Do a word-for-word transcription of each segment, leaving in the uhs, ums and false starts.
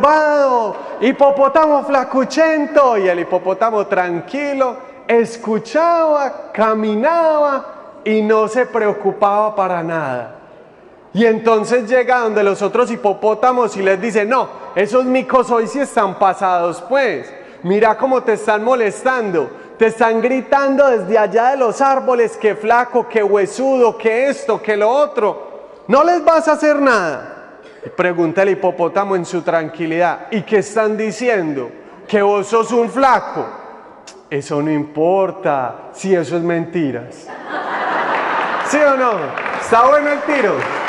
malvado, hipopótamo flacuchento. Y el hipopótamo tranquilo escuchaba, caminaba y no se preocupaba para nada. Y entonces llega donde los otros hipopótamos y les dice: no, esos micos hoy sí están pasados pues. Mira cómo te están molestando, te están gritando desde allá de los árboles que flaco, que huesudo, que esto, que lo otro. ¿No les vas a hacer nada? Y pregunta el hipopótamo en su tranquilidad: ¿y qué están diciendo? ¿Que vos sos un flaco? Eso no importa, si eso es mentiras. ¿Sí o no? ¿Está bueno el tiro?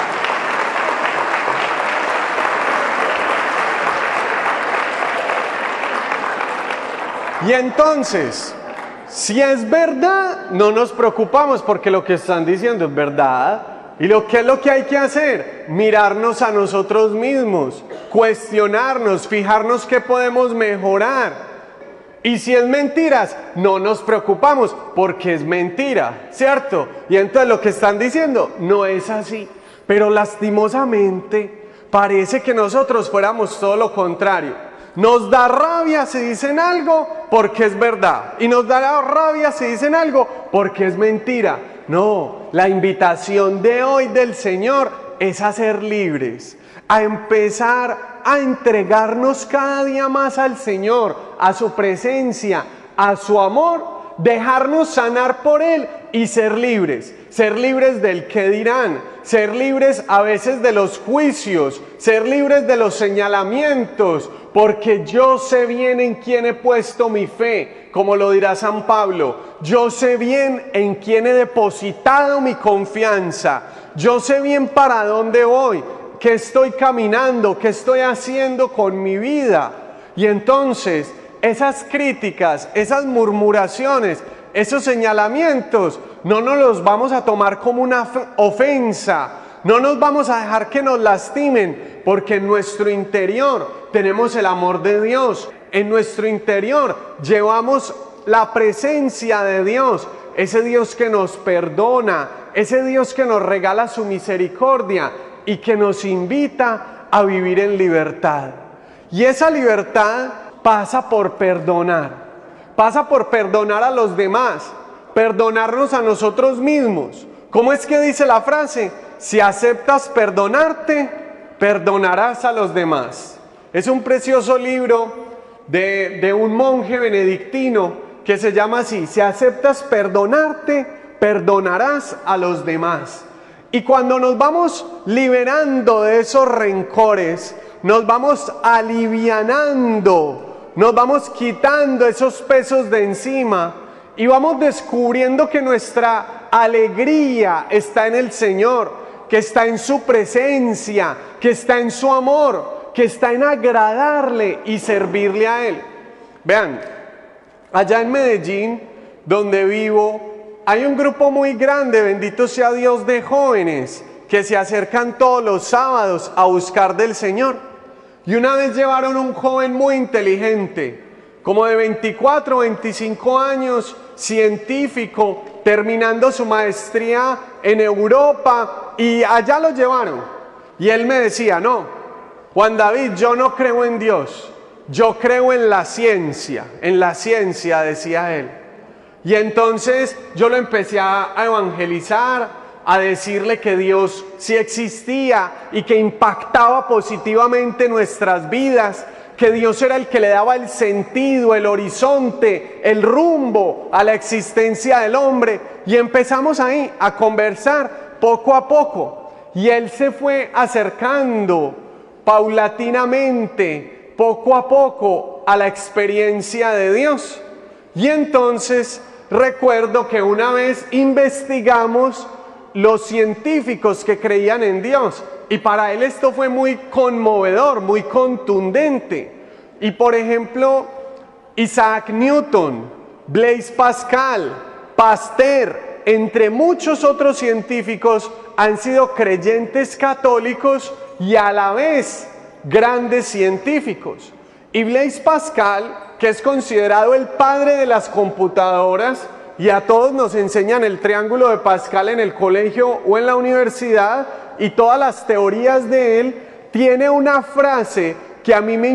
Y entonces, si es verdad, no nos preocupamos porque lo que están diciendo es verdad. ¿Y lo que es lo que hay que hacer? Mirarnos a nosotros mismos, cuestionarnos, fijarnos qué podemos mejorar. Y si es mentiras, no nos preocupamos porque es mentira, ¿cierto? Y entonces lo que están diciendo no es así. Pero lastimosamente parece que nosotros fuéramos todo lo contrario. Nos da rabia si dicen algo porque es verdad. Y nos da rabia si dicen algo porque es mentira. No, la invitación de hoy del Señor es a ser libres. A empezar a entregarnos cada día más al Señor, a su presencia, a su amor, dejarnos sanar por Él y ser libres. Ser libres del qué dirán, ser libres a veces de los juicios, ser libres de los señalamientos, porque yo sé bien en quién he puesto mi fe, como lo dirá San Pablo. Yo sé bien en quién he depositado mi confianza, yo sé bien para dónde voy, qué estoy caminando, qué estoy haciendo con mi vida. Y entonces esas críticas, esas murmuraciones, esos señalamientos, no nos los vamos a tomar como una ofensa, no nos vamos a dejar que nos lastimen, porque en nuestro interior tenemos el amor de Dios, en nuestro interior llevamos la presencia de Dios, ese Dios que nos perdona, ese Dios que nos regala su misericordia y que nos invita a vivir en libertad. Y esa libertad pasa por perdonar. Pasa por perdonar a los demás, perdonarnos a nosotros mismos. ¿Cómo es que dice la frase? Si aceptas perdonarte, perdonarás a los demás. Es un precioso libro de, de un monje benedictino que se llama así: si aceptas perdonarte, perdonarás a los demás. Y cuando nos vamos liberando de esos rencores, nos vamos alivianando, nos vamos quitando esos pesos de encima y vamos descubriendo que nuestra alegría está en el Señor, que está en su presencia, que está en su amor, que está en agradarle y servirle a Él. Vean, allá en Medellín, donde vivo, hay un grupo muy grande, bendito sea Dios, de jóvenes que se acercan todos los sábados a buscar del Señor. Y una vez llevaron un joven muy inteligente, como de veinticuatro, veinticinco años, científico, terminando su maestría en Europa, y allá lo llevaron. Y él me decía: no, Juan David, yo no creo en Dios, yo creo en la ciencia, en la ciencia, decía él. Y entonces yo lo empecé a evangelizar, a decirle que Dios sí existía y que impactaba positivamente nuestras vidas, que Dios era el que le daba el sentido, el horizonte, el rumbo a la existencia del hombre. Y empezamos ahí a conversar poco a poco. Y él se fue acercando paulatinamente, poco a poco, a la experiencia de Dios. Y entonces recuerdo que una vez investigamos los científicos que creían en Dios, y para él esto fue muy conmovedor, muy contundente. Y por ejemplo, Isaac Newton, Blaise Pascal, Pasteur, entre muchos otros científicos, han sido creyentes católicos y a la vez grandes científicos. Y Blaise Pascal, que es considerado el padre de las computadoras, y a todos nos enseñan el triángulo de Pascal en el colegio o en la universidad, y todas las teorías de él, tiene una frase que a mí me